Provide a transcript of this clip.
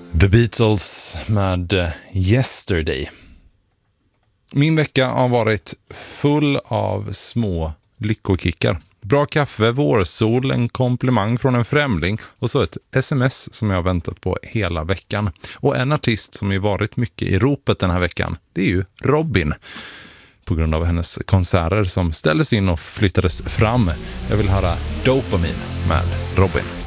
The Beatles med Yesterday. Min vecka har varit full av små lyckokickar. Bra kaffe, vårsol, en komplimang från en främling och så ett sms som jag har väntat på hela veckan. Och en artist som ju varit mycket i ropet den här veckan, det är ju Robyn. På grund av hennes konserter som ställdes in och flyttades fram. Jag vill höra Dopamine med Robyn.